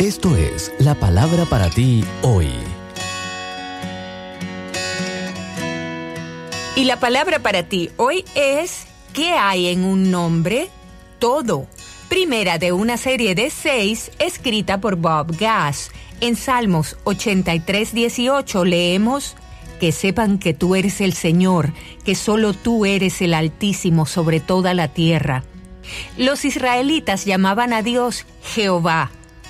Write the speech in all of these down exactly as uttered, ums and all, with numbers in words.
Esto es la palabra para ti hoy. Y la palabra para ti hoy es: ¿qué hay en un nombre? Todo. Primera de una serie de seis escrita por Bob Gass. En Salmos ochenta y tres, dieciocho leemos: que sepan que tú eres el Señor, que solo tú eres el Altísimo sobre toda la tierra. Los israelitas llamaban a Dios Jehová,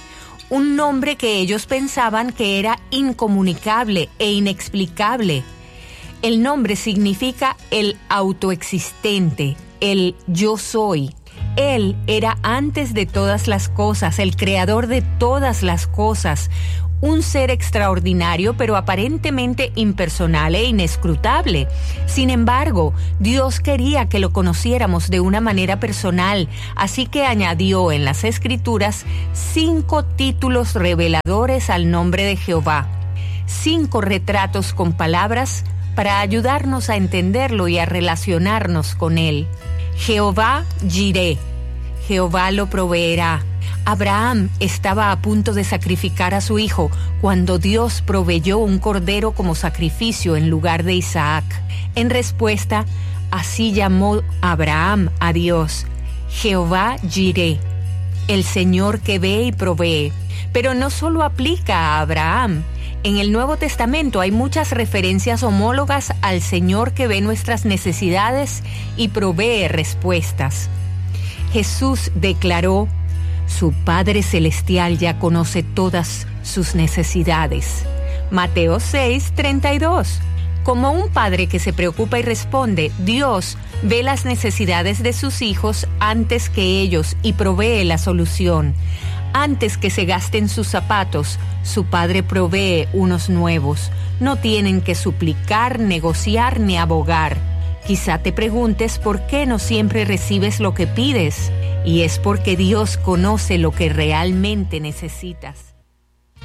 un nombre que ellos pensaban que era incomunicable e inexplicable. El nombre significa el autoexistente, el yo soy. Él era antes de todas las cosas, el creador de todas las cosas, un ser extraordinario pero aparentemente impersonal e inescrutable. Sin embargo, Dios quería que lo conociéramos de una manera personal, así que añadió en las Escrituras cinco títulos reveladores al nombre de Jehová, cinco retratos con palabras para ayudarnos a entenderlo y a relacionarnos con él. Jehová Jireh, Jehová lo proveerá. Abraham estaba a punto de sacrificar a su hijo cuando Dios proveyó un cordero como sacrificio en lugar de Isaac. En respuesta, así llamó Abraham a Dios: Jehová Jireh, el Señor que ve y provee. Pero no solo aplica a Abraham. En el Nuevo Testamento hay muchas referencias homólogas al Señor que ve nuestras necesidades y provee respuestas. Jesús declaró: su Padre Celestial ya conoce todas sus necesidades. Mateo seis, treinta y dos. Como un padre que se preocupa y responde, Dios ve las necesidades de sus hijos antes que ellos y provee la solución. Antes que se gasten sus zapatos, su Padre provee unos nuevos. No tienen que suplicar, negociar ni abogar. Quizá te preguntes por qué no siempre recibes lo que pides. Y es porque Dios conoce lo que realmente necesitas.